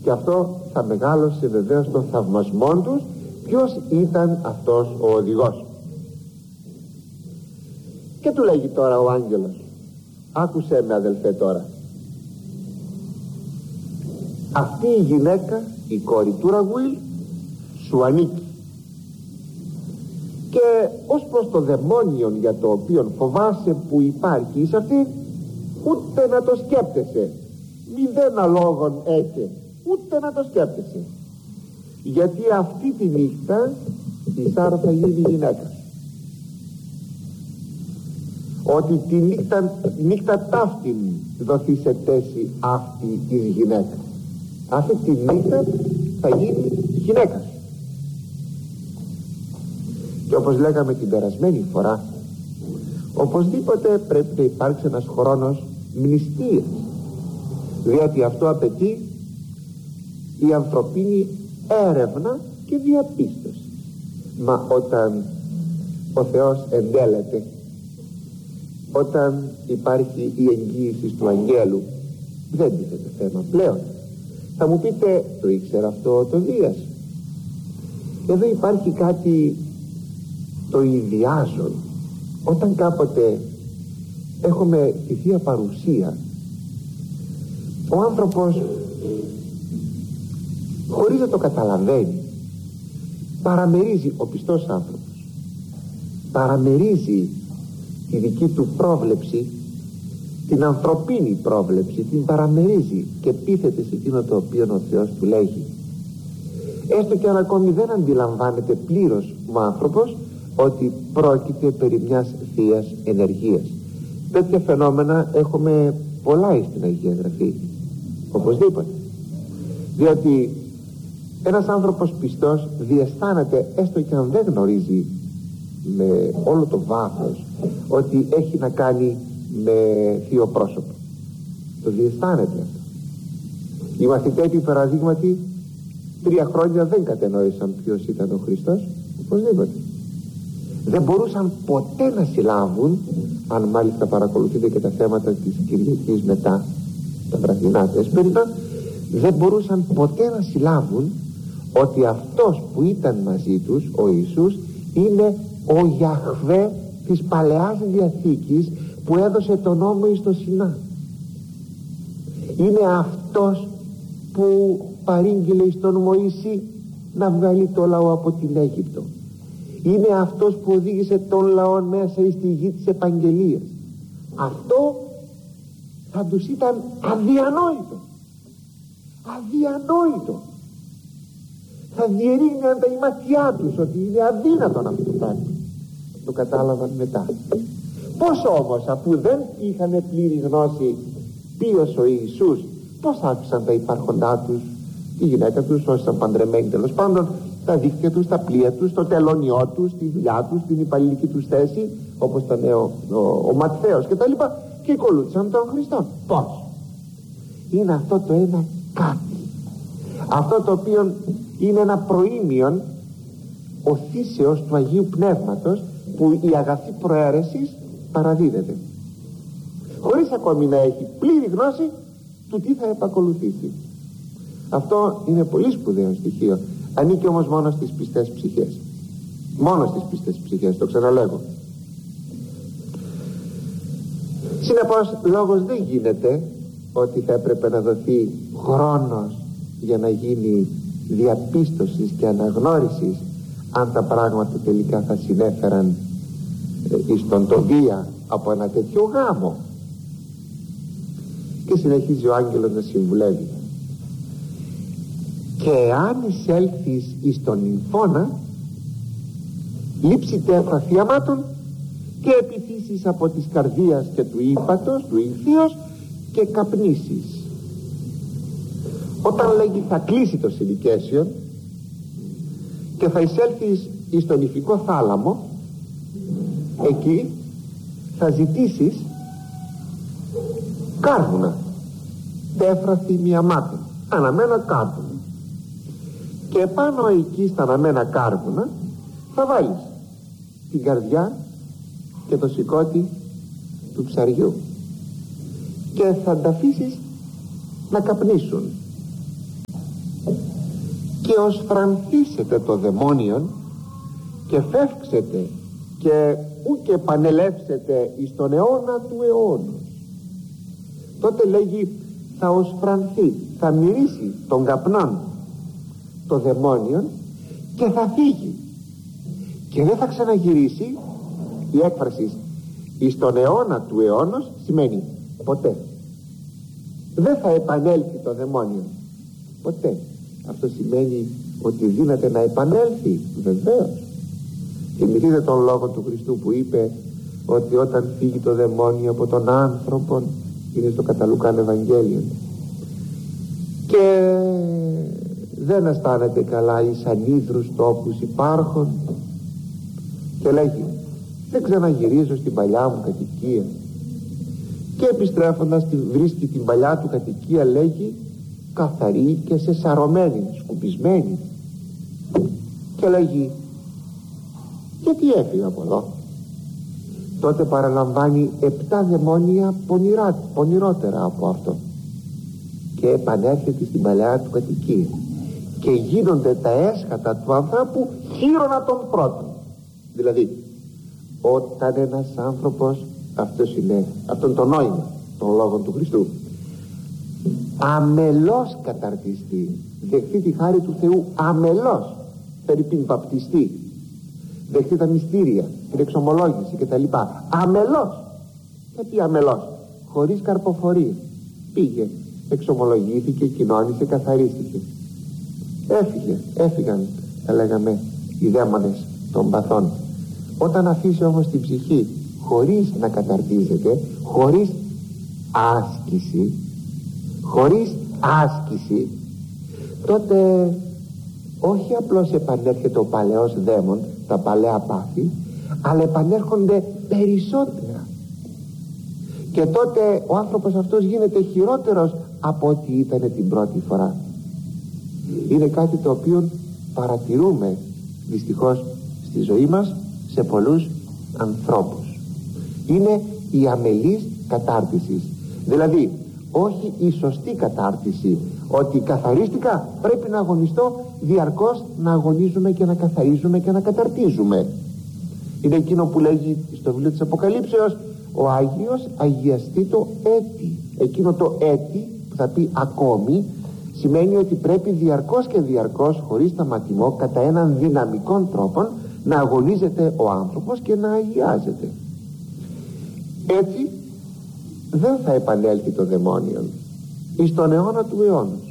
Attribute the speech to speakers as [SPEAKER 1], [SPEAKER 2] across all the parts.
[SPEAKER 1] Και αυτό θα μεγάλωσε βεβαίως τον θαυμασμό τους. Ποιος ήταν αυτός ο οδηγός? Και του λέγει τώρα ο άγγελος, άκουσέ με αδελφέ τώρα, αυτή η γυναίκα, η κόρη του Ραγουήλ, σου ανήκει. Και ως προς το δαιμόνιο για το οποίο φοβάσαι που υπάρχει σε αυτή, ούτε να το σκέπτεσαι, μηδέν αλόγων έχει, ούτε να το σκέπτεσαι, γιατί αυτή τη νύχτα η Σάρα θα γίνει γυναίκα. Ότι τη νύχτα ταύτην δοθεί σε τέση αυτή η γυναίκα. Αυτή τη νύχτα θα γίνει γυναίκα. Και όπως λέγαμε την περασμένη φορά, οπωσδήποτε πρέπει να υπάρξει ένας χρόνος μνηστείας, διότι αυτό απαιτεί η ανθρωπίνη έρευνα και διαπίστωση. Μα όταν ο Θεός εντέλεται, όταν υπάρχει η εγγύηση του αγγέλου, δεν τίθεται θέμα πλέον. Θα μου πείτε, το ήξερε αυτό το Δίας? Εδώ υπάρχει κάτι το ιδιάζον. Όταν κάποτε έχουμε τη Θεία Παρουσία, ο άνθρωπος χωρίς να το καταλαβαίνει παραμερίζει, ο πιστός άνθρωπος παραμερίζει τη δική του πρόβλεψη, την ανθρωπίνη πρόβλεψη, την παραμερίζει και πείθεται σε εκείνο το οποίο ο Θεός του λέγει. Έστω και αν ακόμη δεν αντιλαμβάνεται πλήρως ο άνθρωπος ότι πρόκειται περί μιας θείας ενεργείας. Τέτοια φαινόμενα έχουμε πολλά στην Αγία Γραφή, οπωσδήποτε, διότι ένας άνθρωπος πιστός διαισθάνεται, έστω και αν δεν γνωρίζει με όλο το βάθος ότι έχει να κάνει με θείο πρόσωπο, το διαισθάνεται αυτό. Οι μαθητές του παραδείγματι 3 χρόνια δεν κατενόησαν ποιος ήταν ο Χριστός, οπωσδήποτε. Δεν μπορούσαν ποτέ να συλλάβουν, αν μάλιστα παρακολουθείτε και τα θέματα της Κυριακής μετά, τα βραδινά τέσπερινα, δεν μπορούσαν ποτέ να συλλάβουν ότι αυτός που ήταν μαζί τους, ο Ιησούς, είναι ο Ιαχβέ της Παλαιάς Διαθήκης που έδωσε τον νόμο εις το Σινά. Είναι αυτός που παρήγγειλε εις τον Μωυσή να βγάλει το λαό από την Αίγυπτο. Είναι αυτός που οδήγησε τον λαό μέσα εις τη γη της επαγγελίας. Αυτό θα τους ήταν αδιανόητο. Αδιανόητο. Θα διερήγναν τα μάτια τους ότι είναι αδύνατον αυτό το πράγμα. Το κατάλαβαν μετά. Πώς όμως, αφού δεν είχαν πλήρη γνώση ποιος ο Ιησούς, πώς άκουσαν τα υπάρχοντά τους, τη γυναίκα τους, όσοι ήταν παντρεμένοι τέλος πάντων, τα δίχτυα τους, τα πλοία τους, το τελώνιό τους, τη δουλειά τους, την υπαλληλική τους θέση, όπως ήταν ο Ματθαίος κτλ. Και ακολούθησαν τον Χριστό. Πώς? Είναι αυτό το ένα κάτι, αυτό το οποίο είναι ένα προήμιον οθήσεως του Αγίου Πνεύματος, που η αγαθή προαίρεση παραδίδεται χωρίς ακόμη να έχει πλήρη γνώση του τι θα επακολουθήσει. Αυτό είναι πολύ σπουδαίο στοιχείο. Ανήκει όμως μόνο στις πιστές ψυχές. Μόνο στις πιστές ψυχές, το ξαναλέγω. Συνεπώς λόγος δεν γίνεται ότι θα έπρεπε να δοθεί χρόνος για να γίνει διαπίστωσης και αναγνώρισης αν τα πράγματα τελικά θα συνέφεραν εις τον το βία από ένα τέτοιο γάμο. Και συνεχίζει ο άγγελος να συμβουλεύει: και αν εισέλθεις εις τον νυμφώνα, λείψει τέφρα θειαμάτων και επιθύσεις από της καρδίας και του ύπατος, του ηχθείος, και καπνίσεις. Όταν λέγει θα κλείσει το συνοικέσιον και θα εισέλθεις εις τον ηφικό θάλαμο, εκεί θα ζητήσεις κάρβουνα, τέφρα θυμιαμάτων, αναμένα κάρβουνα, και επάνω εκεί στα αναμένα κάρβουνα θα βάλεις την καρδιά και το σηκώτη του ψαριού και θα τα αφήσεις να καπνίσουν. και ως φρανθήσετε το δαιμόνιον και φεύξετε και ούκ επανελεύσετε εις τον αιώνα του αιώνος. Τότε λέγει θα ως φρανθεί, θα μυρίσει τον καπνόν το δαιμόνιον και θα φύγει και δεν θα ξαναγυρίσει. Η έκφραση εις τον αιώνα του αιώνος σημαίνει ποτέ. Δεν θα επανέλθει το δαιμόνιο ποτέ. Αυτό σημαίνει ότι δύναται να επανέλθει, βεβαίως. Θυμηθείτε τον λόγο του Χριστού που είπε ότι όταν φύγει το δαιμόνιο από τον άνθρωπο, είναι στο κατά Λουκάν Ευαγγέλιο, και δεν αισθάνεται καλά εις ανίδρους τόπους υπάρχων, και λέγει δεν ξαναγυρίζω στην παλιά μου κατοικία, και επιστρέφοντας βρίσκει την παλιά του κατοικία, λέγει καθαρή και σεσαρωμένη, σκουπισμένη, και λέγει γιατί έφυγα από εδώ. Τότε παραλαμβάνει 7 δαιμόνια πονηρότερα από αυτό και επανέρχεται στην παλιά του κατοικία και γίνονται τα έσχατα του ανθρώπου χείρονα των πρώτων. Δηλαδή όταν ένας άνθρωπος, αυτό είναι το νόημα των λόγων του Χριστού, αμελώς καταρτιστεί, δεχθεί τη χάρη του Θεού αμελώς, περιπίν βαπτιστεί, δεχθεί τα μυστήρια, την εξομολόγηση κτλ. Αμελώς. Γιατί αμελώς? Χωρίς καρποφορία. Πήγε, εξομολογήθηκε, κοινώνησε, καθαρίστηκε. Έφυγαν, θα λέγαμε, οι δαίμονες των παθών. Όταν αφήσει όμως την ψυχή χωρίς να καταρτίζεται, χωρίς άσκηση, τότε όχι απλώς επανέρχεται ο παλαιός δαίμον, τα παλαιά πάθη, αλλά επανέρχονται περισσότερα, και τότε ο άνθρωπος αυτός γίνεται χειρότερος από ό,τι ήταν την πρώτη φορά. Είναι κάτι το οποίο παρατηρούμε δυστυχώς στη ζωή μας σε πολλούς ανθρώπους. Είναι η αμελής κατάρτιση, δηλαδή όχι η σωστή κατάρτιση, ότι καθαρίστηκα, πρέπει να αγωνιστώ διαρκώς, να αγωνίζουμε και να καθαρίζουμε και να καταρτίζουμε. Είναι εκείνο που λέγει στο βιβλίο της Αποκαλύψεως ο Άγιος αγιαστεί το έτη. Εκείνο το έτη που θα πει ακόμη σημαίνει ότι πρέπει διαρκώς και διαρκώς, χωρίς σταματημό, κατά έναν δυναμικό τρόπο να αγωνίζεται ο άνθρωπος και να αγιάζεται. Έτσι δεν θα επανέλθει το δαιμόνιο εις τον αιώνα του αιώνος.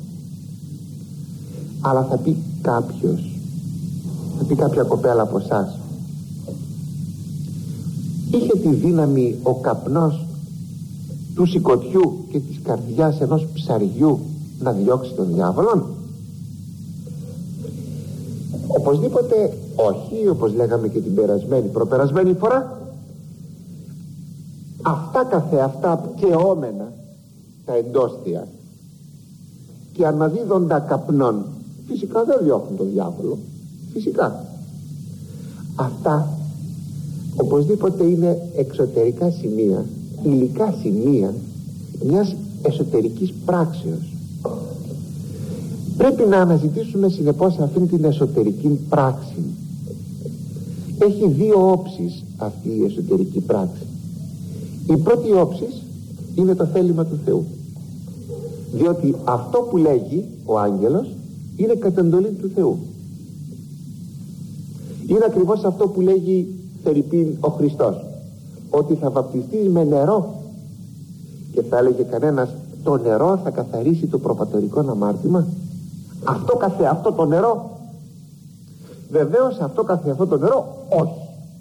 [SPEAKER 1] Αλλά θα πει κάποιος, θα πει κάποια κοπέλα από εσάς, είχε τη δύναμη ο καπνός του σηκωτιού και της καρδιάς ενός ψαριού να διώξει τον διάβολον? Οπωσδήποτε όχι, όπως λέγαμε και την προπερασμένη φορά. Αυτά καθεαυτά καιόμενα τα εντόστια και αναδίδοντα καπνών φυσικά δεν διώχνουν τον διάβολο, φυσικά. Αυτά οπωσδήποτε είναι εξωτερικά σημεία, υλικά σημεία μιας εσωτερικής πράξεως. Πρέπει να αναζητήσουμε συνεπώς αυτήν την εσωτερική πράξη. Έχει 2 όψεις αυτή η εσωτερική πράξη. Η πρώτη όψης είναι το θέλημα του Θεού, διότι αυτό που λέγει ο άγγελος είναι κατ' εντολή του Θεού. Είναι ακριβώς αυτό που λέγει φερειπίν ο Χριστός, ότι θα βαπτιστείς με νερό, και θα έλεγε κανένας το νερό θα καθαρίσει το προπατορικό αμάρτημα. Αυτό καθεαυτό το νερό? Βεβαίως αυτό καθεαυτό το νερό όχι,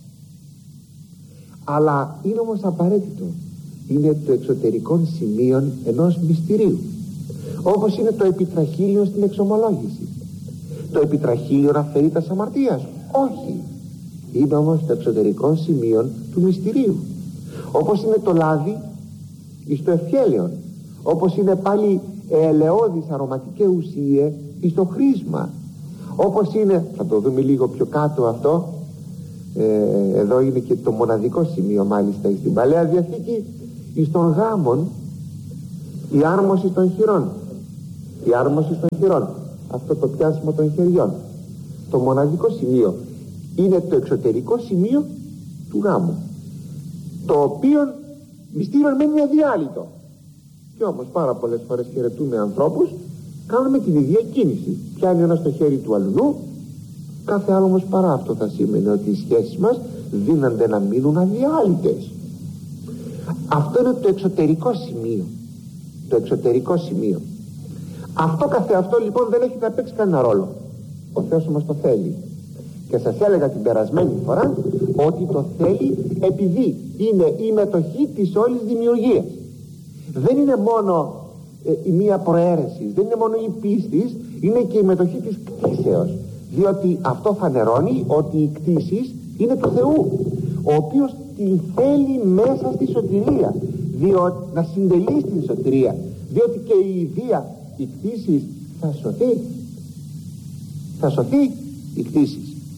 [SPEAKER 1] αλλά είναι όμως απαραίτητο. Είναι το εξωτερικό σημείο ενός μυστηρίου, όπως είναι το επιτραχύλιο στην εξομολόγηση. Το επιτραχύλιο αφαιρεί τα αμαρτίας? Όχι, είναι όμως το εξωτερικό σημείο του μυστηρίου, όπως είναι το λάδι εις το ευχέλαιον, όπως είναι πάλι ελαιώδης αρωματική ουσία εις το χρήσμα, όπως είναι, θα το δούμε λίγο πιο κάτω αυτό, εδώ είναι και το μοναδικό σημείο μάλιστα στην Παλαιά Διαθήκη, εις των γάμων η άρμωση των χειρών. Η άρμωση των χειρών αυτό το πιάσιμο των χεριών. Το μοναδικό σημείο είναι το εξωτερικό σημείο του γάμου, το οποίο μυστήριο μένει αδιάλειτο. Και όμως πάρα πολλές φορές χαιρετούμε ανθρώπους, κάνουμε την ίδια κίνηση. Πιάνει ένα στο χέρι του αλλού, κάθε άλλο όμως παρά αυτό θα σήμαινε ότι οι σχέσεις μας δίνονται να μείνουν αδιάλειτες. Αυτό είναι το εξωτερικό σημείο. Το εξωτερικό σημείο. Αυτό καθεαυτό λοιπόν δεν έχει να παίξει κανένα ρόλο. Ο Θεός όμως το θέλει. Και σας έλεγα την περασμένη φορά ότι το θέλει επειδή είναι η μετοχή της όλης δημιουργίας. Δεν είναι μόνο η μία προαίρεση, δεν είναι μόνο η πίστη, είναι και η μετοχή της κτήσεως. Διότι αυτό φανερώνει ότι η κτήση είναι του Θεού, ο οποίος την θέλει μέσα στη σωτηρία, διότι να συντελεί στην σωτηρία, διότι και η ιδία η κτήση θα σωθεί. Θα σωθεί η κτήση.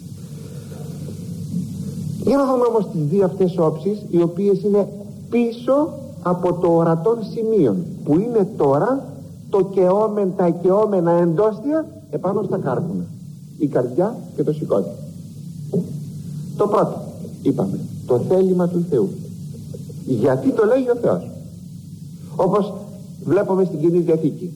[SPEAKER 1] Για να δούμε όμως τις δύο αυτές όψεις, οι οποίες είναι πίσω από το ορατών σημείων, που είναι τώρα τα καιόμενα εντόστια επάνω στα κάρπουνα, η καρδιά και το σηκώτη. Το πρώτο είπαμε, το θέλημα του Θεού. Γιατί το λέει ο Θεός, όπως βλέπουμε στην Καινή Διαθήκη,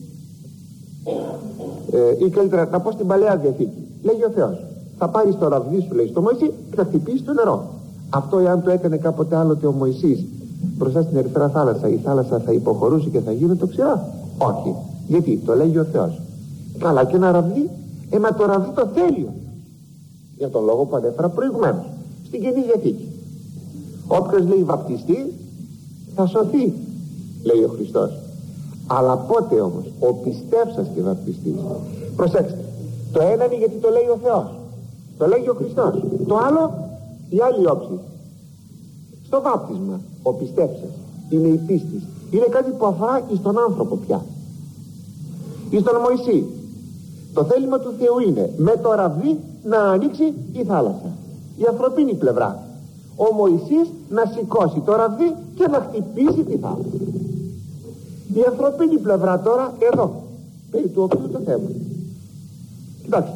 [SPEAKER 1] ή καλύτερα να πω στην Παλαιά Διαθήκη. Λέγει ο Θεός, θα πάρεις το ραβδί σου, λέει, στο Μωυσή και θα χτυπήσεις το νερό. Αυτό εάν το έκανε κάποτε άλλοτε ο Μωυσής μπροστά στην Ερυθρά θάλασσα, η θάλασσα θα υποχωρούσε και θα γίνεται οξυρά? Όχι. Γιατί το λέγει ο Θεός. Καλά, και ένα ραβδί, μα το ραβδί το θέλει ο Θεός, για τον λόγο που ανέφερα προηγουμένως στην Καινή Διαθήκη. Όποιος λέει βαπτιστή θα σωθεί, λέει ο Χριστός. Αλλά πότε όμως? Ο πιστεύσας και βαπτιστής. Προσέξτε, το ένα είναι γιατί το λέει ο Θεός, το λέγει ο Χριστός. Το άλλο, η άλλη όψη. Στο βάπτισμα ο πιστεύσας είναι η πίστη, είναι κάτι που αφορά εις τον άνθρωπο πια, εις τον Μωυσή. Το θέλημα του Θεού είναι με το ραβδί να ανοίξει η θάλασσα, η ανθρωπίνη πλευρά. Ο Μωυσής να σηκώσει το ραβδί και να χτυπήσει τη θάλασσα. Η ανθρωπίνη πλευρά τώρα εδώ, περί του οποίου το θέμα. Κοιτάξτε,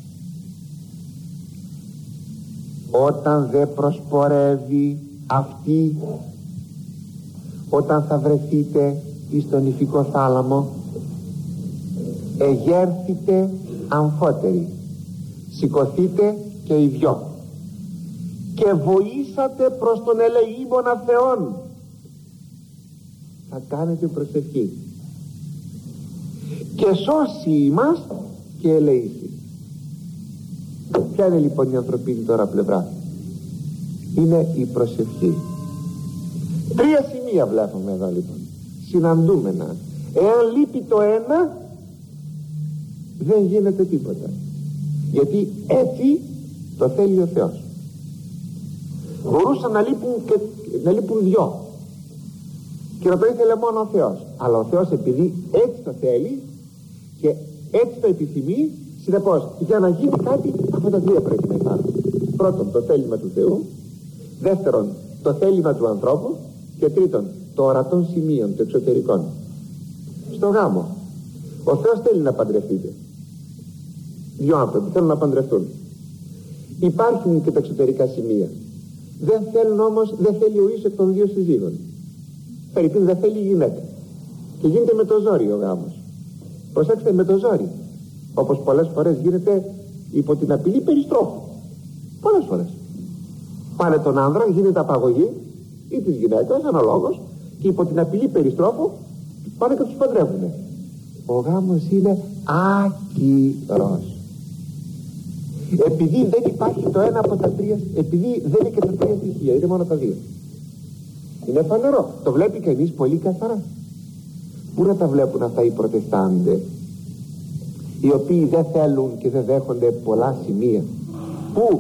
[SPEAKER 1] όταν δεν προσπορεύει αυτή, όταν θα βρεθείτε στον Ιφικό θάλαμο, εγέρθητε αμφότεροι, σηκωθείτε και οι δυο και βοήσατε προς τον ελεήμονα Θεόν. Θα κάνετε προσευχή και σώσει ημάς και ελεήσει. Ποια είναι λοιπόν η ανθρωπίνη τώρα πλευρά? Είναι η προσευχή. Τρία σημεία βλέπουμε εδώ λοιπόν, συναντούμενα. Εάν λείπει το ένα, δεν γίνεται τίποτα, γιατί έτσι το θέλει ο Θεός. Μπορούσαν να λείπουν δυο και να το ήθελε μόνο ο Θεός, αλλά ο Θεός επειδή έτσι το θέλει και έτσι το επιθυμεί, συνεπώς για να γίνει κάτι αυτά τα τρία πρέπει να υπάρχουν. Πρώτον, το θέλημα του Θεού, δεύτερον, το θέλημα του ανθρώπου και τρίτον, το ορατών σημείων, το εξωτερικών. Στο γάμο ο Θεός θέλει να παντρευτείτε. Δυο άνθρωποι θέλουν να παντρευτούν. Υπάρχουν και τα εξωτερικά σημεία. Δεν θέλει ο ίσος εκ των δύο συζύγων. Φερρυπίν δεν θέλει η γυναίκα. Και γίνεται με το ζόρι ο γάμος. Προσέξτε, με το ζόρι. Όπως πολλές φορές γίνεται υπό την απειλή περιστρόφου. Πολλές φορές. Πάνε τον άνδρα, γίνεται απαγωγή, ή της γυναίκας, αναλόγως, και υπό την απειλή περιστρόφου πάνε και τους παντρεύουνε. Ο γάμος είναι άκυρος. Επειδή δεν υπάρχει το ένα από τα τρία, επειδή δεν είναι και τα τρία στοιχεία, είναι μόνο τα δύο. Είναι φανερό, το βλέπει κανείς πολύ καθαρά. Πού να τα βλέπουν αυτά οι προτεστάντες, οι οποίοι δεν θέλουν και δεν δέχονται πολλά σημεία? Πού?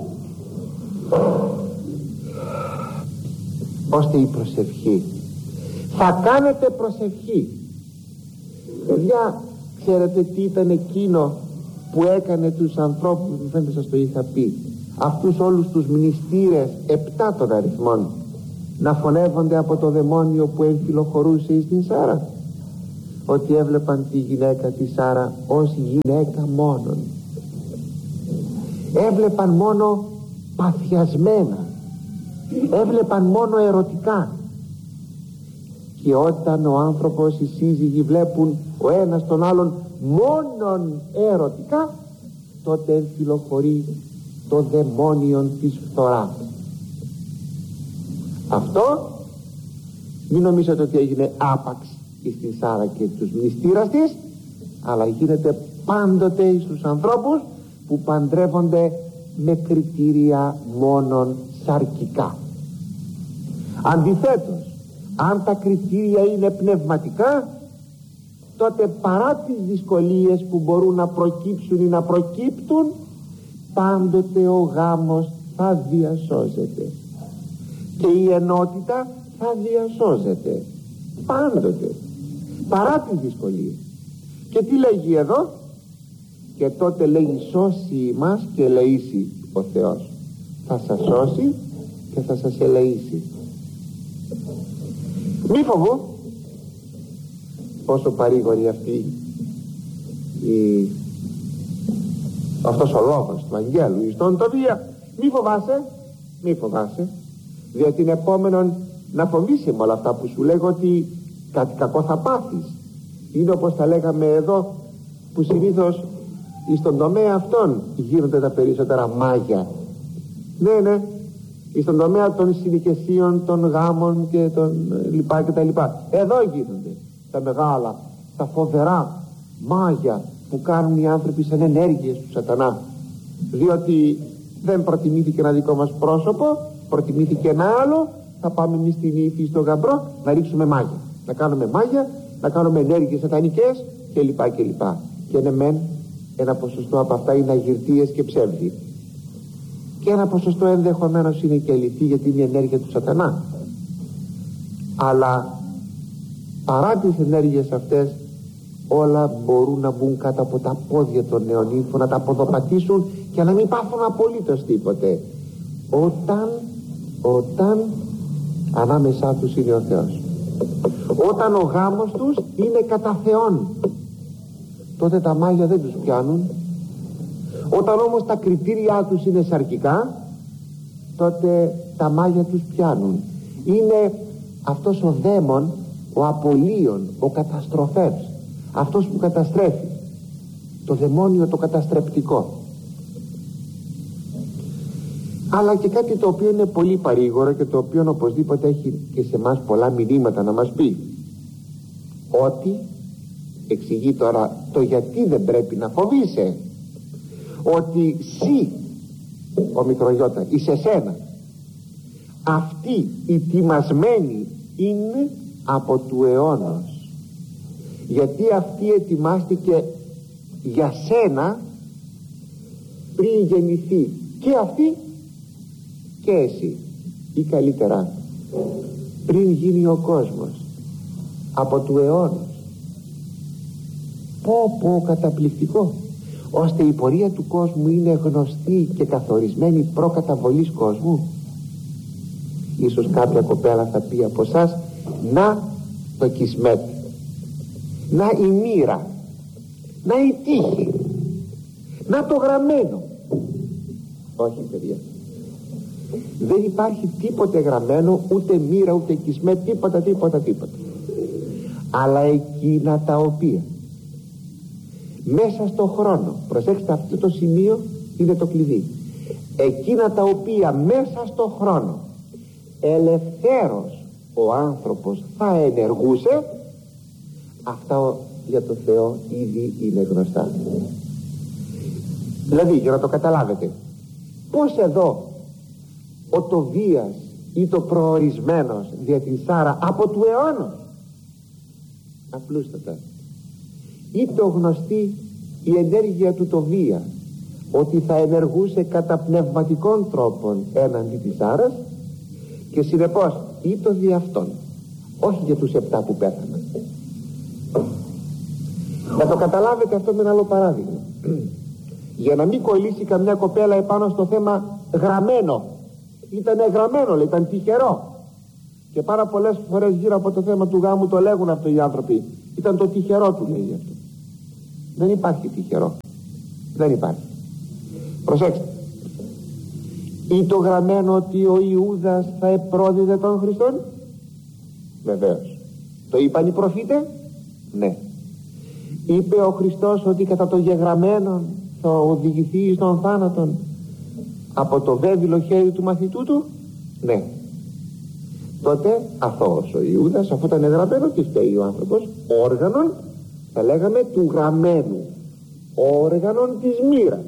[SPEAKER 1] Ώστε η προσευχή. Θα κάνετε προσευχή. Παιδιά, ξέρετε τι ήταν εκείνο που έκανε τους ανθρώπους, που φαίνεται σας το είχα πει, αυτούς όλους τους μνηστήρες, 7 των αριθμών, να φωνεύονται από το δαιμόνιο που εμφυλοχωρούσε στην Σάρα? ότι έβλεπαν τη γυναίκα τη Σάρα ως γυναίκα μόνον. Έβλεπαν μόνο παθιασμένα, έβλεπαν μόνο ερωτικά. Και όταν ο άνθρωπος, οι σύζυγοι βλέπουν ο ένας τον άλλον μόνον ερωτικά, τότε εμφυλοχωρεί το δαιμόνιον της φθοράς. Αυτό μην νομίζετε ότι έγινε άπαξ στην Σάρα και τους μνηστήρας της, αλλά γίνεται πάντοτε στους ανθρώπους που παντρεύονται με κριτήρια μόνον σαρκικά. Αντιθέτως, αν τα κριτήρια είναι πνευματικά, τότε παρά τις δυσκολίες που μπορούν να προκύψουν ή να προκύπτουν, πάντοτε ο γάμος θα διασώζεται και η ενότητα θα διασώζεται πάντοτε, παρά τις δυσκολίες. Και τι λέγει εδώ? Και τότε λέγει σώσει μας και ελεήσει ο Θεός. Θα σας σώσει και θα σας ελεήσει. Μη φοβού, πόσο παρήγορη αυτή αυτός ο λόγος του Αγγέλου εις τον Τοβία. Μη φοβάσαι, διότι είναι επόμενον να φοβήσει με όλα αυτά που σου λέγω, ότι κάτι κακό θα πάθεις. Είναι όπως τα λέγαμε εδώ, που συνήθως στον τομέα αυτών γίνονται τα περισσότερα μάγια. Ναι, στον τομέα των συνοικεσίων, των γάμων και των λοιπά και τα λοιπά. Εδώ γίνονται τα μεγάλα, τα φοβερά μάγια που κάνουν οι άνθρωποι σαν ενέργειες του σατανά. Διότι δεν προτιμήθηκε ένα δικό μας πρόσωπο, προτιμήθηκε ένα άλλο, θα πάμε εμείς στην ύφη, στον γαμπρό, να ρίξουμε μάγια, να κάνουμε μάγια, να κάνουμε ενέργειες σατανικές κλπ. Και ναι μεν ένα ποσοστό από αυτά είναι αγυρτίες και ψεύδι, και ένα ποσοστό ενδεχομένως είναι και αληθή, γιατί είναι η ενέργεια του σατανά. Αλλά παρά τις ενέργειες αυτές, όλα μπορούν να μπουν κάτω από τα πόδια των νεονύμφων, να τα ποδοπατήσουν και να μην πάθουν απολύτως τίποτε, όταν ανάμεσά τους είναι ο Θεός, όταν ο γάμος τους είναι κατά Θεόν, τότε τα μάγια δεν τους πιάνουν. Όταν όμως τα κριτήριά τους είναι σαρκικά, τότε τα μάγια τους πιάνουν. Είναι αυτός ο δαίμον, ο απολύων, ο καταστροφεύς, αυτός που καταστρέφει, το δαιμόνιο το καταστρεπτικό. Αλλά και κάτι το οποίο είναι πολύ παρήγορο και το οποίο οπωσδήποτε έχει και σε εμάς πολλά μηνύματα να μας πει, ότι εξηγεί τώρα το γιατί δεν πρέπει να φοβείσαι, ότι σύ, ο μικρογιώτα, εις εσένα αυτή η τιμασμένη είναι από του αιώνος, γιατί αυτή ετοιμάστηκε για σένα πριν γεννηθεί και αυτή και εσύ, ή καλύτερα πριν γίνει ο κόσμος, από του αιώνος. Πω καταπληκτικό, ώστε η πορεία του κόσμου είναι γνωστή και καθορισμένη προκαταβολής κόσμου. Ίσως κάποια κοπέλα θα πει από εσάς, να το κισμέτ, να η μοίρα, να η τύχη, να το γραμμένο. Όχι παιδιά, δεν υπάρχει τίποτε γραμμένο, ούτε μοίρα ούτε κισμέτ, τίποτα. Αλλά εκείνα τα οποία μέσα στο χρόνο, προσέξτε, αυτό το σημείο είναι το κλειδί, εκείνα τα οποία μέσα στο χρόνο ελευθέρως ο άνθρωπος θα ενεργούσε, αυτά για το Θεό ήδη είναι γνωστά. Δηλαδή, για να το καταλάβετε, πως εδώ ο Τοβίας ή το προορισμένος δια την Σάρα από του αιώνος, απλούστατα, ή το γνωστή η ενέργεια του Τοβία, ότι θα ενεργούσε κατά πνευματικών τρόπων έναντι της Σάρας, και συνεπώς ή το δι' αυτόν, όχι για τους 7 που πέθαναν. Να το καταλάβετε αυτό με ένα άλλο παράδειγμα, για να μην κολλήσει καμιά κοπέλα επάνω στο θέμα γραμμένο. Ήτανε γραμμένο, λέει, ήταν τυχερό, Και πάρα πολλές φορές γύρω από το θέμα του γάμου το λέγουν αυτό οι άνθρωποι. Ήταν το τυχερό του, λέει αυτό. Δεν υπάρχει τυχερό. Δεν υπάρχει. Προσέξτε. Ή το γραμμένο ότι ο Ιούδας θα επρόδιδε τον Χριστόν? Βεβαίως. Το είπαν οι προφήτες? Ναι. Είπε ο Χριστός ότι κατά το γεγραμμένο θα οδηγηθεί στον θάνατον από το βέβυλο χέρι του μαθητού του? Ναι. Τότε αθώος ο Ιούδας, αφού ήταν γραμμένο, τι φταίει ο άνθρωπος? Όργανον, θα λέγαμε, του γραμμένου, όργανον της μοίρας.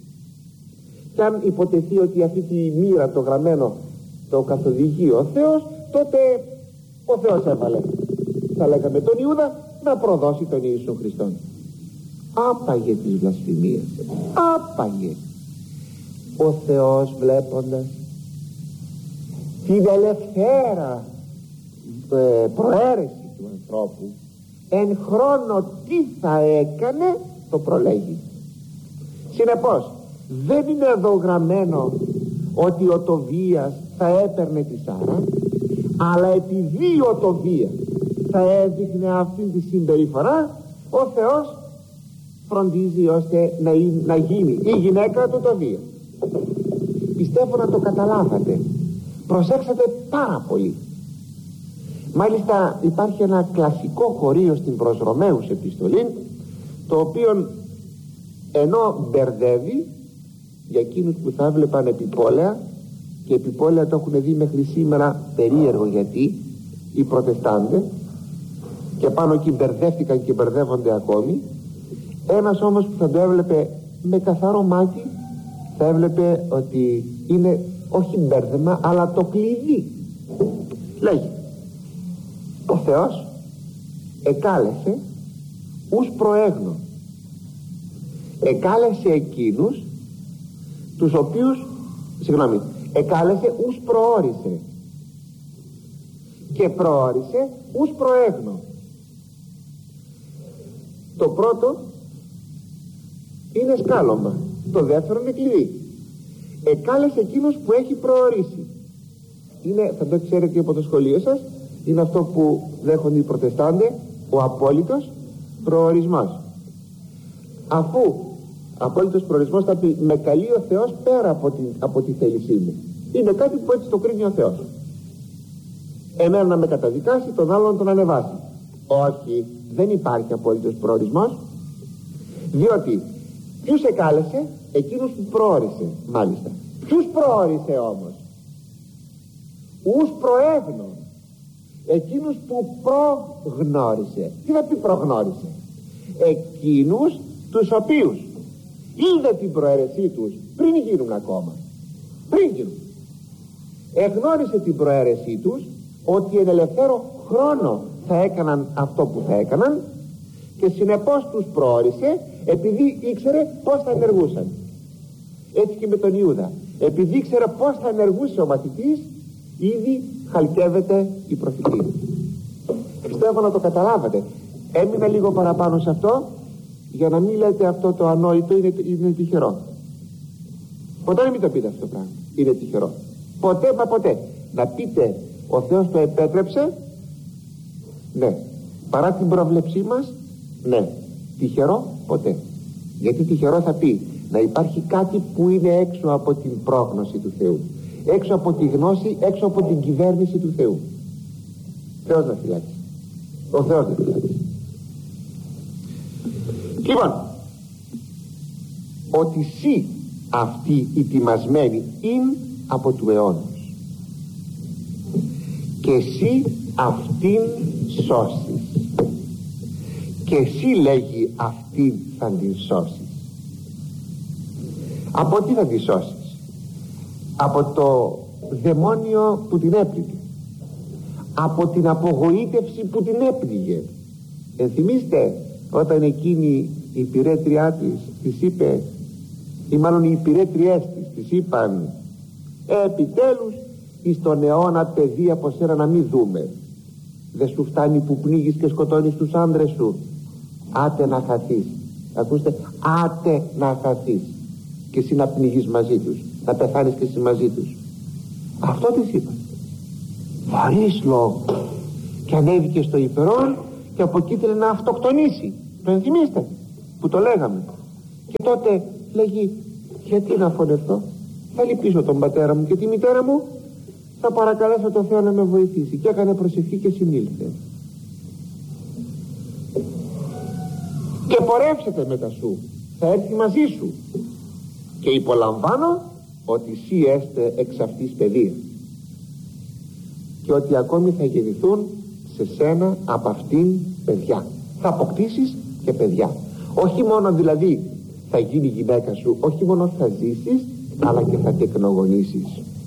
[SPEAKER 1] Και αν υποτεθεί ότι αυτή τη μοίρα, το γραμμένο, το καθοδηγεί ο Θεός, τότε ο Θεός έβαλε, θα λέγαμε, τον Ιούδα να προδώσει τον Ιησού Χριστόν. Άπαγε τις βλασφημίες, άπαγε. Ο Θεός, βλέποντας την ελευθέρα προαίρεση του ανθρώπου, εν χρόνο τι θα έκανε, το προλέγει. Συνεπώς δεν είναι εδώ γραμμένο ότι ο Τοβίας θα έπαιρνε τη Σάρα, αλλά επειδή ο Τοβίας θα έδειχνε αυτή τη συμπεριφορά, ο Θεός φροντίζει ώστε να γίνει η γυναίκα του Τοβία. Πιστεύω να το καταλάβατε. Προσέξατε πάρα πολύ. Μάλιστα υπάρχει ένα κλασικό χωρίο στην προς Ρωμαίους επιστολή, το οποίο ενώ μπερδεύει για εκείνους που θα έβλεπαν επιπόλαια, και επιπόλαια το έχουν δει μέχρι σήμερα περίεργο, γιατί οι προτεστάντες και πάνω εκεί μπερδεύτηκαν και μπερδεύονται ακόμη. Ένας όμως που θα το έβλεπε με καθαρό μάτι θα έβλεπε ότι είναι όχι μπέρδεμα, αλλά το κλειδί. Λέγει, ο Θεός εκάλεσε ους προέγνω, εκάλεσε εκείνους τους οποίους, εκάλεσε ους προόρισε, και προόρισε ους προέγνω. Το πρώτο είναι σκάλωμα, το δεύτερο είναι κλειδί. Εκάλεσε εκείνους που έχει προορίσει. Είναι, θα το ξέρετε από το σχολείο σας, είναι αυτό που δέχονται οι προτεστάντες, ο απόλυτος προορισμός. Αφού απόλυτος προορισμός θα πει με καλεί ο Θεός πέρα από τη θέλησή μου, είναι κάτι που έτσι το κρίνει ο Θεός. Εμένα να με καταδικάσει, τον άλλον να τον ανεβάσει. Όχι, δεν υπάρχει απόλυτος προορισμός, διότι ποιους εκάλεσε? Εκείνους που προόρισε. Μάλιστα, ποιους προόρισε όμως? Ους προέγνω, εκείνους που προγνώρισε. Τι θα πει προγνώρισε? Εκείνους τους οποίους είδε την προαίρεσή τους πριν γίνουν ακόμα, πριν γίνουν. Εγνώρισε την προαίρεσή τους, ότι εν ελευθέρο χρόνο θα έκαναν αυτό που θα έκαναν, και συνεπώς τους προόρισε επειδή ήξερε πως θα ενεργούσαν. Έτσι και με τον Ιούδα, επειδή ήξερε πως θα ενεργούσε ο μαθητής, ήδη χαλκεύεται η προφητεία. Πιστεύω να το καταλάβατε. Έμεινα λίγο παραπάνω σε αυτό, για να μην λέτε αυτό το ανόητο είναι τυχερό. Ποτέ μην το πείτε αυτό το πράγμα, είναι τυχερό. Ποτέ μα ποτέ. Να πείτε ο Θεός το επέτρεψε, ναι. Παρά την πρόβλεψή μας, ναι. Τυχερό ποτέ. Γιατί τυχερό θα πει να υπάρχει κάτι που είναι έξω από την πρόγνωση του Θεού, έξω από τη γνώση, έξω από την κυβέρνηση του Θεού. Θεός να φυλάξει. Ο Θεός να φυλάξει. Λοιπόν, ότι εσύ αυτή η τιμασμένη είναι από του αιώνος, και εσύ αυτήν σώσεις, και εσύ, λέγει, αυτήν θα την σώσεις. Από τι θα την σώσεις? Από το δαιμόνιο που την έπληκε, από την απογοήτευση που την έπληγε. Ενθυμίστε όταν εκείνη η υπηρέτριά της είπε, ή μάλλον οι υπηρέτριές της είπαν, επιτέλους εις τον αιώνα παιδί από σένα να μην δούμε. Δεν σου φτάνει που πνίγεις και σκοτώνεις τους άντρες σου? Άτε να χαθείς. Ακούστε, άτε να χαθείς και εσύ να πνιγείς μαζί τους, να πεθάνεις και εσύ μαζί τους. Αυτό της είπα. βαρύς λόγος, και ανέβηκε στο υπερόν και από εκεί ήθελε να αυτοκτονήσει. Το ενθυμίστε που το λέγαμε? Και τότε λέγει, γιατί να φωνευτώ, θα λυπήσω τον πατέρα μου και τη μητέρα μου, θα παρακαλέσω τον Θεό να με βοηθήσει. Και έκανε προσευχή και συνήλθε. Και πορεύσετε μετά σου, θα έρθει μαζί σου, και υπολαμβάνω ότι σύ έστε εξ αυτής παιδεία, και ότι ακόμη θα γεννηθούν σε σένα από αυτήν παιδιά. Θα αποκτήσεις και παιδιά. Όχι μόνο δηλαδή θα γίνει η γυναίκα σου, όχι μόνο θα ζήσεις, αλλά και θα τεκνογονήσεις.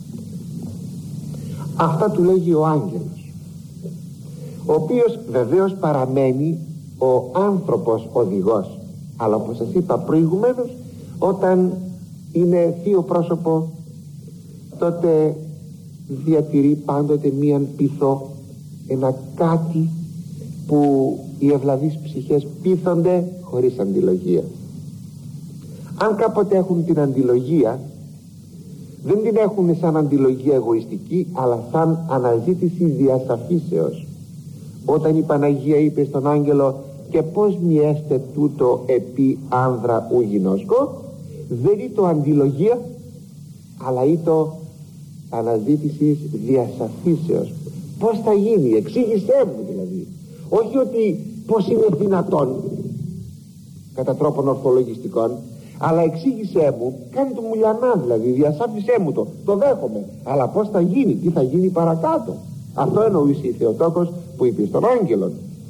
[SPEAKER 1] Αυτά του λέγει ο άγγελος, ο οποίος βεβαίως παραμένει ο άνθρωπος οδηγός, αλλά όπως σας είπα προηγουμένως, όταν είναι θείο πρόσωπο, τότε διατηρεί πάντοτε μίαν πειθό, ένα κάτι που οι ευλαβείς ψυχές πείθονται χωρίς αντιλογία. Αν κάποτε έχουν την αντιλογία, δεν την έχουν σαν αντιλογία εγωιστική, αλλά σαν αναζήτηση διασαφήσεως. Όταν η Παναγία είπε στον άγγελο, και πως μοιέστε τούτο επί άνδρα ου γινώσκο, δεν είναι αντιλογία, αλλά είναι αναζήτηση διασαφήσεως. Πως θα γίνει, εξήγησέ μου δηλαδή. Όχι ότι πως είναι δυνατόν κατά τρόπον ορθολογιστικών, αλλά εξήγησέ μου, κάνε το μουλιανά δηλαδή, διασάφησέ μου το δέχομαι, αλλά πως θα γίνει, τι θα γίνει παρακάτω. Αυτό εννοούσε η Θεοτόκος που είπε στον άγγελον.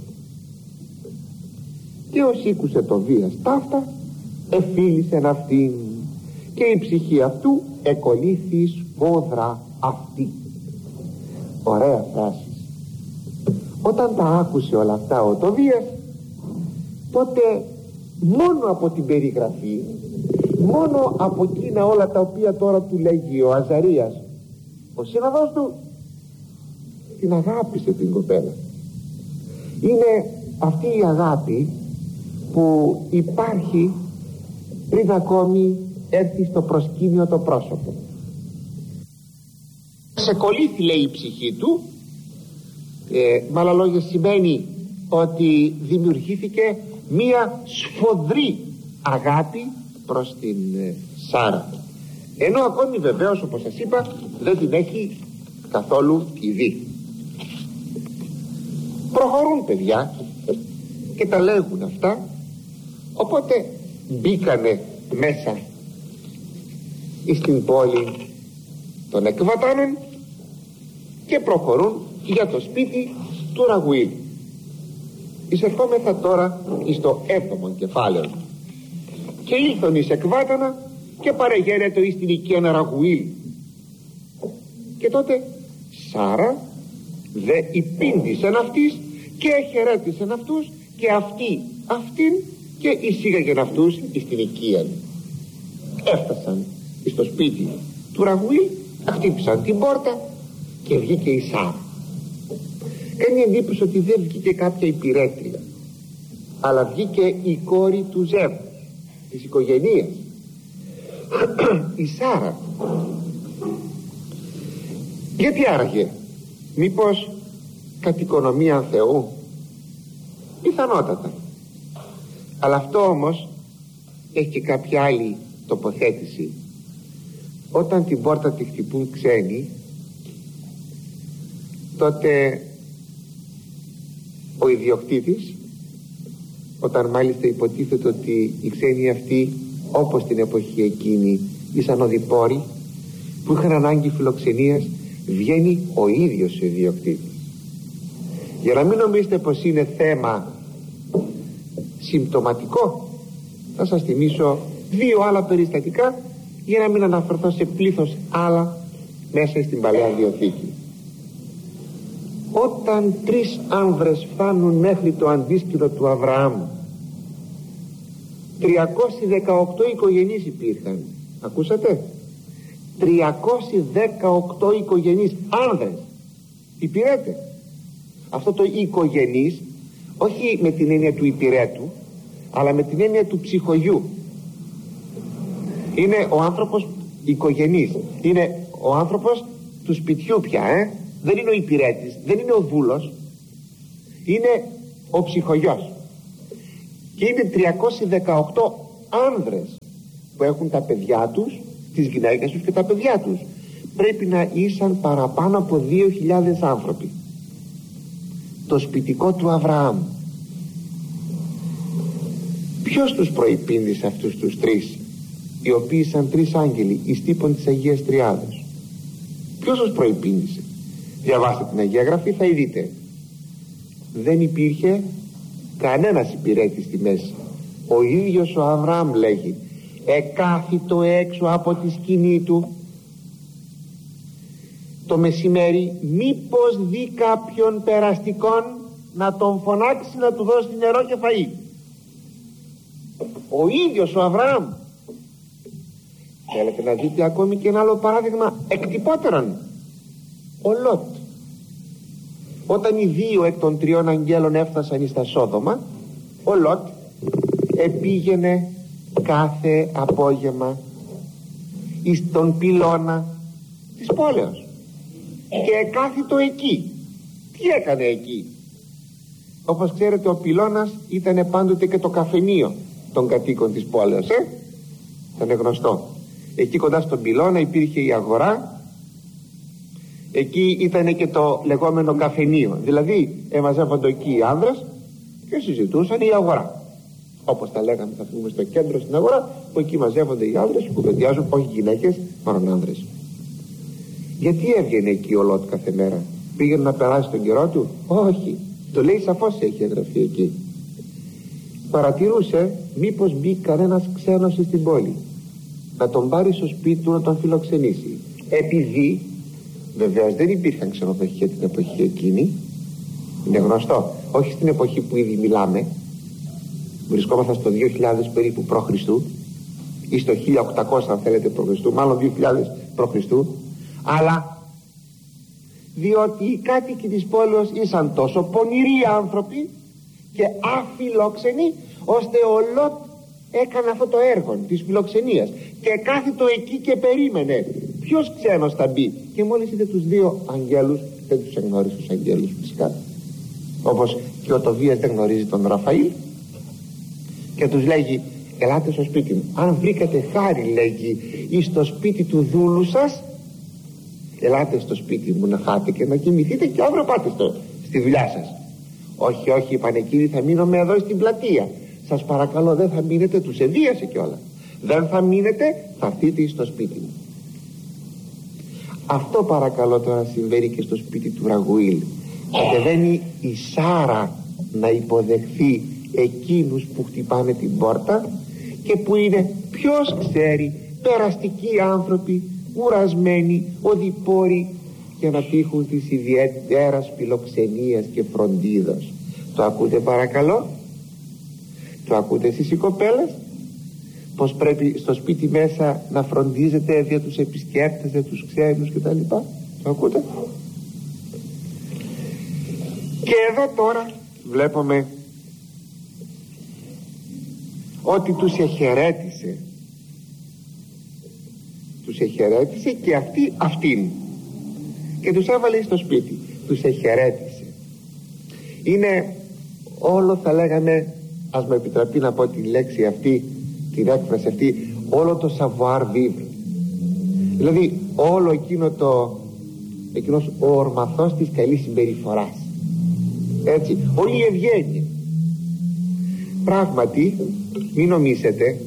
[SPEAKER 1] Και ως ήκουσε το βίας ταύτα, εφίλησεν αυτήν, και η ψυχή αυτού εκολύθη σφόδρα αυτή. Ωραία φράση. Όταν τα άκουσε όλα αυτά ο Τοβίας, τότε μόνο από την περιγραφή, μόνο από εκείνα όλα τα οποία τώρα του λέγει ο Αζαρίας, ο σύνοδος του, την αγάπησε την κοπέλα. Είναι αυτή η αγάπη που υπάρχει πριν ακόμη έρθει στο προσκήνιο το πρόσωπο. Σε κολλήθη, λέει, η ψυχή του, με άλλα λόγια σημαίνει ότι δημιουργήθηκε μία σφοδρή αγάπη προς την Σάρα, ενώ ακόμη βεβαίως, όπως σας είπα, δεν την έχει καθόλου ειδεί. Προχωρούν παιδιά και τα λέγουν αυτά, οπότε μπήκανε μέσα στην πόλη των Εκβατάνων και προχωρούν για το σπίτι του Ραγουήλ. Εισερχόμεθα τώρα στο 7ο κεφάλαιο. Και ήλθον εις Εκβάτανα και παρεγέρετο εις την οικία Ραγουήλ. Και τότε Σάρα δε υπήντησεν αυτής και χαιρέτησεν αυτούς, και αυτήν και εισήγαγεν αυτούς εις την οικία. Έφτασαν στο σπίτι του Ραγουήλ, χτύπησαν την πόρτα και βγήκε η Σάρα. Κάνει εντύπωση ότι δεν βγήκε κάποια υπηρέτρια, αλλά βγήκε η κόρη του ζεύγους, της οικογενείας, η Σάρα. Γιατί άραγε? Μήπως κατ' οικονομία Θεού? Πιθανότατα. Αλλά αυτό όμως έχει και κάποια άλλη τοποθέτηση. Όταν την πόρτα τη χτυπούν ξένοι, τότε ο ιδιοκτήτης, όταν μάλιστα υποτίθεται ότι οι ξένοι αυτοί, όπως την εποχή εκείνη, ήσαν οδηπόροι που είχαν ανάγκη φιλοξενίας, βγαίνει ο ίδιος ο ιδιοκτήτης. Για να μην νομίζετε πως είναι θέμα συμπτωματικό, θα σας θυμίσω 2 άλλα περιστατικά, για να μην αναφερθώ σε πλήθος άλλα μέσα στην Παλαιά Διαθήκη. Όταν 3 άνδρες φτάνουν μέχρι το αντίσκηνο του Αβραάμ, 318 οικογενείς υπήρχαν. Ακούσατε? 318 οικογενείς άνδρες. Υπηρέτε. Αυτό το οικογενείς, όχι με την έννοια του υπηρέτου, αλλά με την έννοια του ψυχογιού. Είναι ο άνθρωπος οικογενής, είναι ο άνθρωπος του σπιτιού πια, δεν είναι ο υπηρέτης, δεν είναι ο δούλος, είναι ο ψυχογιός. Και είναι 318 άνδρες που έχουν τα παιδιά τους, τις γυναίκες τους και τα παιδιά τους. Πρέπει να ήσαν παραπάνω από 2.000 άνθρωποι. Το σπιτικό του Αβραάμ. Ποιος τους προϋπήνδησε αυτούς τους τρεις, οι οποίοι σαν τρεις άγγελοι εις τύπων της Αγίας Τριάδος? Ποιος τους προϋπήνδησε? Διαβάστε την Αγία Γραφή, θα δείτε. Δεν υπήρχε κανένας υπηρέτης στη μέση. Ο ίδιος ο Αβραάμ, λέγει, εκάθιτο έξω από τη σκηνή του το μεσημέρι, μήπως δει κάποιον περαστικόν να τον φωνάξει να του δώσει νερό και φαΐ. Ο ίδιος ο Αβραάμ. Θέλετε να δείτε ακόμη και ένα άλλο παράδειγμα εκτυπώτερον? Ο Λότ. Όταν οι δύο εκ των τριών αγγέλων έφτασαν εις τα Σόδομα, ο Λότ επήγαινε κάθε απόγευμα εις τον πυλώνα της πόλεως και κάθιτο εκεί. Τι έκανε εκεί? Όπως ξέρετε, ο πυλώνας ήταν πάντοτε και το καφενείο των κατοίκων της πόλεως, ήταν γνωστό. Εκεί κοντά στον πυλώνα υπήρχε η αγορά, εκεί ήταν και το λεγόμενο καφενείο, δηλαδή εμαζεύονται εκεί οι άνδρες και συζητούσαν η αγορά, όπως τα λέγαμε, θα φύγουμε στο κέντρο στην αγορά, που εκεί μαζεύονται οι άνδρες που κουβεντιάζουν, όχι γυναίκες, μόνο άνδρες. Γιατί έβγαινε εκεί ο Λότ κάθε μέρα? Πήγαινε να περάσει τον καιρό του? Όχι, το λέει σαφώς, έχει εγγραφεί εκεί. Παρατηρούσε μήπως μπει κανένας ξένος στην πόλη, να τον πάρει στο σπίτι του, να τον φιλοξενήσει. Επειδή βεβαίως δεν υπήρχαν ξενοδοχεία την εποχή εκείνη, είναι γνωστό, όχι στην εποχή που ήδη μιλάμε, βρισκόμαστε στο 2000 περίπου π.Χ. ή στο 1800 αν θέλετε π.Χ., μάλλον 2000 π.Χ., αλλά διότι οι κάτοικοι της πόλεως ήσαν τόσο πονηροί άνθρωποι και αφιλόξενοι, ώστε ο Λότ έκανε αυτό το έργο της φιλοξενίας και κάθιτο εκεί και περίμενε ποιος ξένος θα μπει. Και μόλις είδε τους δύο αγγέλους, δεν τους εγνώρισε τους αγγέλους φυσικά, όπως και ο Τοβίας δεν γνωρίζει τον Ραφαήλ, και τους λέγει, ελάτε στο σπίτι μου. Αν βρήκατε χάρη, λέγει, ή στο σπίτι του δούλου σας, ελάτε στο σπίτι μου να φάτε και να κοιμηθείτε και αύριο πάτε στη δουλειά σας. Όχι, όχι, είπαν εκείνοι, θα μείνουμε εδώ στην πλατεία. Σας παρακαλώ, δεν θα μείνετε, τους ενδύασε κιόλας. Δεν θα μείνετε, θα έρθείτε στο σπίτι μου. Αυτό παρακαλώ τώρα συμβαίνει και στο σπίτι του Ραγουήλ. Κατεβαίνει η Σάρα να υποδεχθεί εκείνους που χτυπάνε την πόρτα και που είναι, ποιος ξέρει, περαστικοί άνθρωποι, ουρασμένοι, οδηπόροι, για να τύχουν της ιδιαίτερας φιλοξενίας και φροντίδας. Το ακούτε παρακαλώ? Το ακούτε εσείς οι κοπέλες? Πως πρέπει στο σπίτι μέσα να φροντίζετε για τους επισκέπτες, για τους ξένους κτλ. Το ακούτε? Και εδώ τώρα βλέπουμε ότι τους εχαιρέτησε. Τους εχαιρέτησε και αυτήν και τους έβαλε στο σπίτι. Τους εχαιρέτησε. Είναι όλο, θα λέγαμε, ας με επιτραπεί να πω τη λέξη αυτή, την έκφραση αυτή, όλο το savoir vivre, δηλαδή όλο εκείνος ο ορμαθός της καλής συμπεριφοράς, έτσι, όλη η ευγένεια. Πράγματι μην νομίσετε,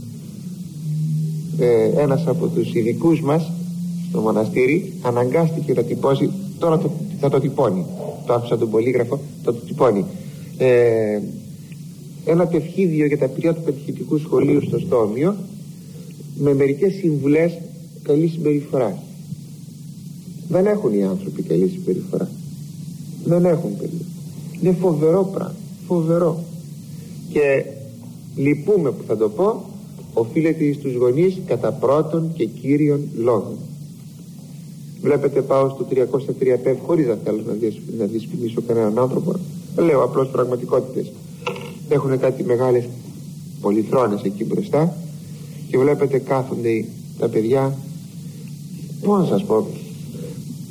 [SPEAKER 1] ένας από τους ειδικούς μας στο μοναστήρι αναγκάστηκε να τυπώσει, τώρα θα το τυπώνει, το άφησα τον πολύγραφο, το τυπώνει, ένα τευχίδιο για τα παιδιά του πετυχητικού σχολείου στο Στόμιο, με μερικές συμβουλές καλής συμπεριφοράς. Δεν έχουν οι άνθρωποι καλή συμπεριφορά, δεν έχουν, παιδιά. Είναι φοβερό πράγμα, φοβερό. Και λυπούμε που θα το πω, οφείλεται στους γονείς κατά πρώτον και κύριον λόγων. Βλέπετε, πάω στο 303 χωρίς να θέλω να δυσφημίσω κανέναν άνθρωπο, λέω απλώς πραγματικότητες. Έχουν κάτι μεγάλες πολυθρόνες εκεί μπροστά και βλέπετε κάθονται τα παιδιά, πώς να σας πω,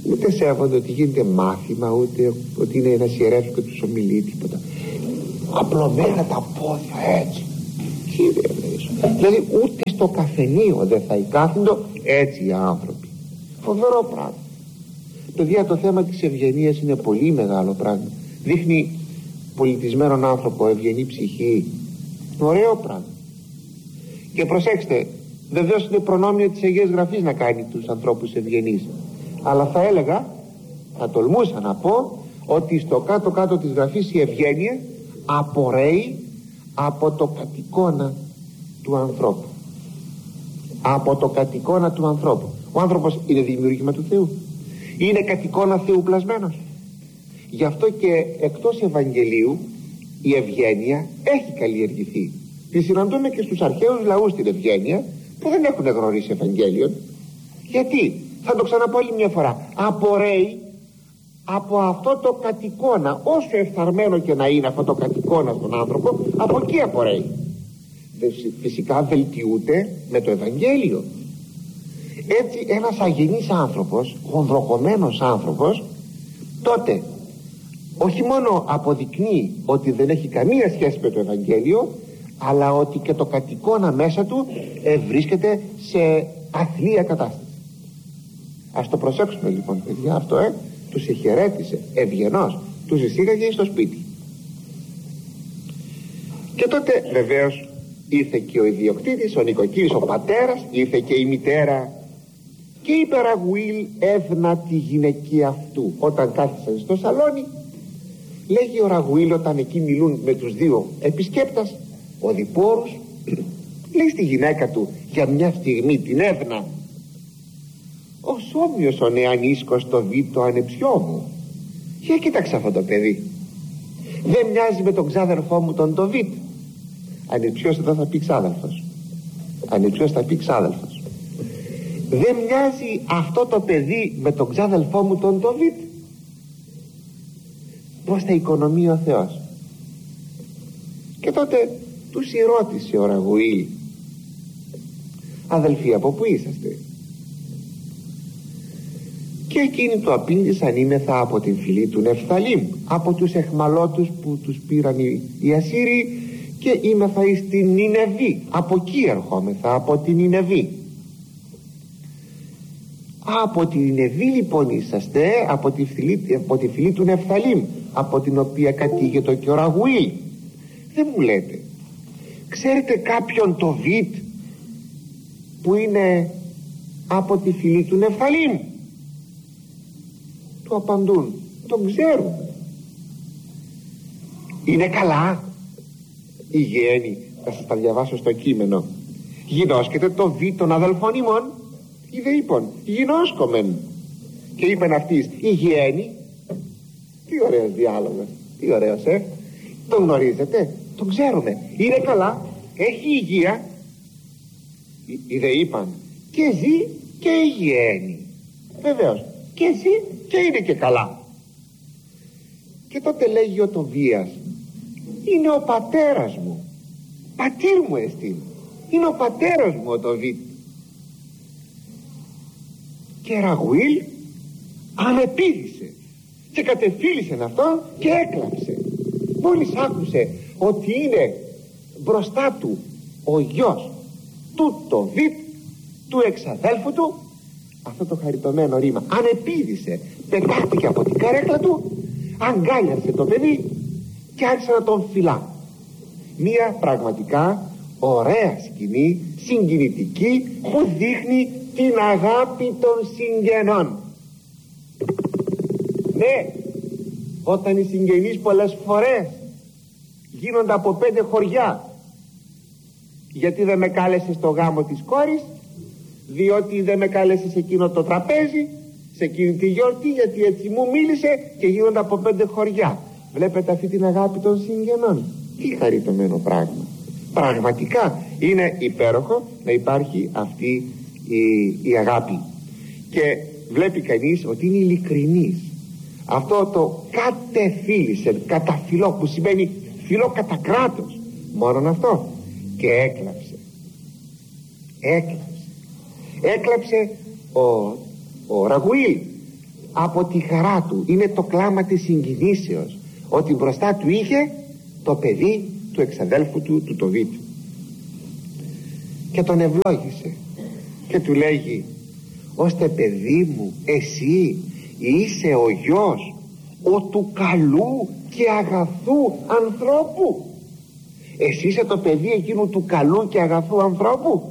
[SPEAKER 1] Ούτε σέβονται ότι γίνεται μάθημα, ούτε ότι είναι ένας ιερεύς και τους ομιλεί τίποτα. Απλωμένα τα πόδια έτσι. Δηλαδή ούτε στο καφενείο δεν θα εικάθοντο έτσι οι άνθρωποι. Φοβερό πράγμα. Παιδιά, το θέμα της ευγενίας είναι πολύ μεγάλο πράγμα. Δείχνει πολιτισμένον άνθρωπο, ευγενή ψυχή. Ωραίο πράγμα. Και προσέξτε, βεβαίως είναι προνόμιο της Αγίας Γραφής να κάνει τους ανθρώπους ευγενείς, αλλά θα έλεγα, θα τολμούσα να πω, ότι στο κάτω-κάτω της Γραφής η ευγένεια απορρέει από το κατοικώνα του ανθρώπου. Από το κατοικώνα του ανθρώπου. Ο άνθρωπος είναι δημιούργημα του Θεού, είναι κατοικώνα Θεού πλασμένος. Γι' αυτό και εκτός Ευαγγελίου η ευγένεια έχει καλλιεργηθεί. Τη συναντούμε και στους αρχαίους λαούς την ευγένεια, που δεν έχουν γνωρίσει Ευαγγέλιον. Γιατί, θα το ξαναπώ άλλη μια φορά, απορρέει από αυτό το κατοικώνα. Όσο εφθαρμένο και να είναι αυτό το κατοικώνα στον άνθρωπο, από εκεί απορρέει. Φυσικά βελτιούται με το Ευαγγέλιο. Έτσι ένας αγενής άνθρωπος, χονδροκομμένος άνθρωπος, τότε όχι μόνο αποδεικνύει ότι δεν έχει καμία σχέση με το Ευαγγέλιο, αλλά ότι και το κατοικώνα μέσα του βρίσκεται σε αθλία κατάσταση. Ας το προσέξουμε λοιπόν, παιδιά, αυτό τους εχαιρέτησε ευγενώς, τους εισήγαγε στο σπίτι. Και τότε βεβαίως ήρθε και ο ιδιοκτήτης, ο νοικοκύρης, ο πατέρας, ήρθε και η μητέρα, και είπε Ραγουήλ εύνα τη γυναική αυτού. Όταν κάθισαν στο σαλόνι, λέγει ο Ραγουήλ, όταν εκεί μιλούν με τους δύο επισκέπτας, ο διπόρους, λέει στη γυναίκα του για μια στιγμή την εύνα, ο Σόμιος ο νεανίσκος το βίτο ανεψιό μου. Για κοίταξε αυτό το παιδί, δεν μοιάζει με τον ξάδερφό μου τον Τοβίτ. Ανεψιός εδώ θα πει ξάδερφος, ανεψιός θα πει ξάδερφος. Δεν μοιάζει αυτό το παιδί με τον ξάδελφό μου τον Τοβίτ? Πως θα οικονομεί ο Θεός. Και τότε τους ρώτησε ο Ραγουήλ, αδελφοί, από πού είσαστε? Και εκείνοι του απήντησαν, είμεθα από την φυλή του Νεφθαλήμ, από τους εχμαλώτους που τους πήραν οι Ασσύριοι, και είμεθα εις την Νινεβή, από εκεί ερχόμεθα, από την Νινεβή. Από την Νινεβή λοιπόν είσαστε, από τη φυλή του Νεφθαλήμ, από την οποία κατήγεται και ο Ραγουήλ. Δεν μου λέτε, ξέρετε κάποιον το Βίτ που είναι από τη φυλή του Νεφθαλήμ? Του απαντούν, τον ξέρουμε. Είναι καλά? Η γέννη, θα σας τα διαβάσω στο κείμενο. Γινώσκεται το Βίτ των αδελφών ημών? Είδε είπαν, γινώσκομεν. Και είπαν αυτής, η γέννη. Τι ωραίος διάλογος, τι ωραίος, τον γνωρίζετε, τον ξέρουμε, είναι καλά, έχει υγεία. Είδε είπαν, και ζει και υγιένει. Βεβαίως, και ζει και είναι και καλά. Και τότε λέγει ο Τοβίας, είναι ο πατέρας μου, πατήρ μου εστίν, είναι ο πατέρας μου ο Τοβίτ. Και Ραγουήλ ανεπίδησε και κατεφύλισε αυτό και έκλαψε. Μόλις άκουσε ότι είναι μπροστά του ο γιος του Τοβίτ, του εξαδέλφου του, αυτό το χαριτωμένο ρήμα, ανεπίδησε, πετάχτηκε από την καρέκλα του, αγκάλιασε το παιδί και άρχισε να τον φυλά. Μία πραγματικά ωραία σκηνή, συγκινητική, που δείχνει την αγάπη των συγγενών. Ναι, όταν οι συγγενείς πολλές φορές γίνονται από 5 χωριά. Γιατί δεν με κάλεσε στο γάμο της κόρης? Διότι δεν με κάλεσε σε εκείνο το τραπέζι, σε εκείνη τη γιορτή, γιατί έτσι μου μίλησε, και γίνονται από 5 χωριά. Βλέπετε αυτή την αγάπη των συγγενών? Τι χαριτωμένο πράγμα. Πραγματικά είναι υπέροχο να υπάρχει αυτή η αγάπη. Και βλέπει κανείς ότι είναι ειλικρινής. Αυτό το κατεφύλισε, καταφυλό, που σημαίνει φιλό κατά κράτος, μόνον αυτό. Και έκλαψε ο Ραγουήλ. από τη χαρά του, είναι το κλάμα της συγκινήσεως ότι μπροστά του είχε το παιδί του εξαδέλφου του, του Τοβίτ, και τον ευλόγησε και του λέγει: ώστε παιδί μου, εσύ είσαι ο γιος ο του καλού και αγαθού ανθρώπου. Εσύ είσαι το παιδί εκείνου του καλού και αγαθού ανθρώπου.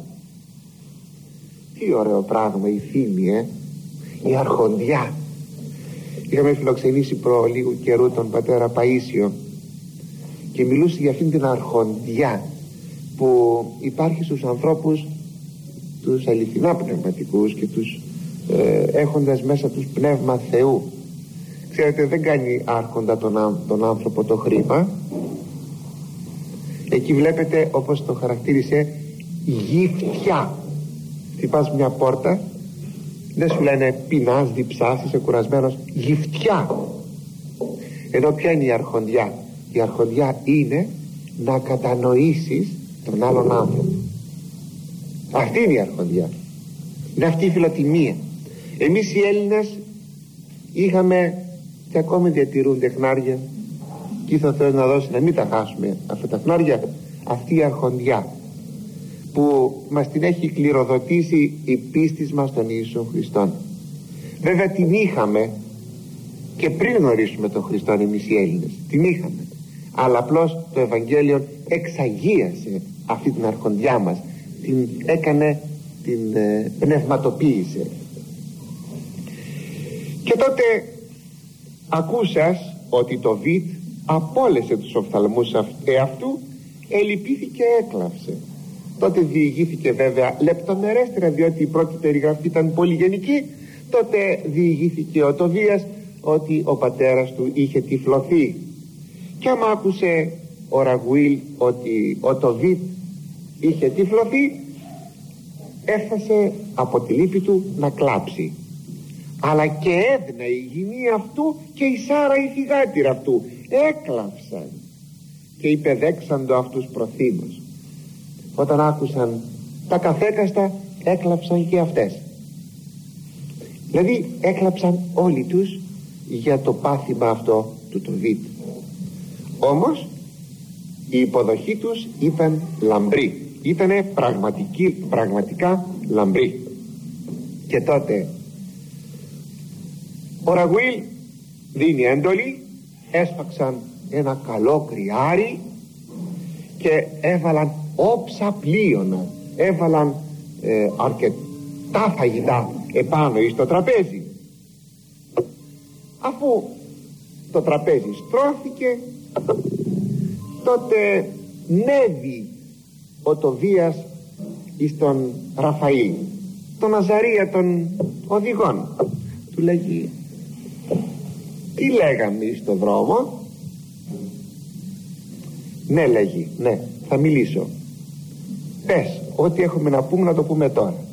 [SPEAKER 1] Τι ωραίο πράγμα η θύμη, η αρχοντιά. Είχαμε φιλοξενήσει προ λίγου καιρού τον πατέρα Παΐσιο και μιλούσε για αυτήν την αρχοντιά που υπάρχει στους ανθρώπους τους αληθινά πνευματικούς και τους έχοντας μέσα τους πνεύμα Θεού. Ξέρετε, δεν κάνει άρχοντα τον άνθρωπο το χρήμα. Εκεί βλέπετε, όπως το χαρακτήρισε, γυφτιά. Χτυπάς μια πόρτα, δεν σου λένε πεινάς, διψάς, είσαι κουρασμένος. Γυφτιά. Ενώ ποια είναι η αρχοντιά? Η αρχοντιά είναι να κατανοήσεις τον άλλον άνθρωπο. Αυτή είναι η αρχοντιά. Είναι αυτή η φιλοτιμία. Εμείς οι Έλληνες είχαμε και ακόμη διατηρούνται χνάρια, και ήθελε ο Θεός να δώσει να μην τα χάσουμε αυτά τα χνάρια, αυτή η αρχοντιά που μας την έχει κληροδοτήσει η πίστη μας στον Ιησού Χριστόν. Βέβαια την είχαμε και πριν γνωρίσουμε τον Χριστόν εμείς οι Έλληνες, την είχαμε, αλλά απλώς το Ευαγγέλιο εξαγίασε αυτή την αρχοντιά μας, την έκανε, την πνευματοποίησε. Και τότε ακούσας ότι το Βιτ απόλυσε τους οφθαλμούς εαυτού, ελυπήθηκε και έκλαψε. Τότε διηγήθηκε βέβαια λεπτομερέστερα, διότι η πρώτη περιγραφή ήταν πολύ γενική. Τότε διηγήθηκε ο Τοβίας ότι ο πατέρας του είχε τυφλωθεί, και άμα άκουσε ο Ραγουήλ ότι ο Τοβίτ είχε τυφλωθεί, έφτασε από τη λύπη του να κλάψει. Αλλά και Έδνα η γυνή αυτού και η Σάρα η θυγάτηρα αυτού έκλαψαν και υπεδέξαντο αυτούς προθύμως. Όταν άκουσαν τα καθέκαστα, έκλαψαν και αυτές. Δηλαδή έκλαψαν όλοι τους για το πάθημα αυτό του Τοβίτ. Όμως η υποδοχή τους ήταν λαμπρή, ήτανε πραγματικά λαμπρή. Και τότε ο Ραγουήλ δίνει έντολη, έσφαξαν ένα καλό κρυάρι και έβαλαν όψα πλοίωνα, έβαλαν αρκετά φαγητά επάνω εις το τραπέζι. Αφού το τραπέζι στρώθηκε, τότε νέβη ο Τοβίας εις τον Ραφαήλ, τον Αζαρία των οδηγών. Του λέγει: τι λέγαμε στον δρόμο? Ναι, λέγει, ναι, θα μιλήσω. Πες, ό,τι έχουμε να πούμε να το πούμε τώρα.